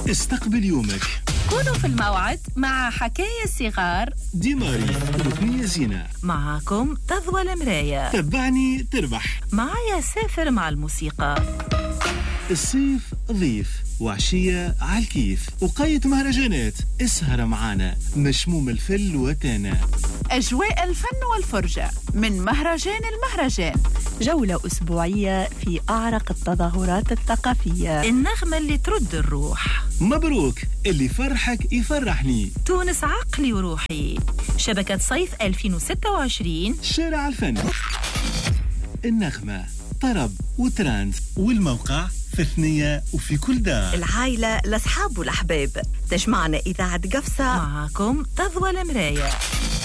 استقبل يومك. كونوا في الموعد مع حكاية صغار ديماري ركنية زينة. معكم تضوى المراية. تبعني تربح. معايا سافر مع الموسيقى. الصيف ضيف وعشية عالكيف وقاية مهرجانات. اسهر معانا مشموم الفل وتانا. أجواء الفن والفرجة من مهرجان المهرجان. جولة أسبوعية في أعرق التظاهرات الثقافية. النغمة اللي ترد الروح. مبروك اللي فرحك يفرحني. تونس عقلي وروحي. شبكة صيف 2026. شارع الفن. النغمة طرب وترانز والموقع في ثنية وفي كل دار. العائلة الأصحاب والأحباب تجمعنا إذاعة قفصة. معكم تضوى المراية.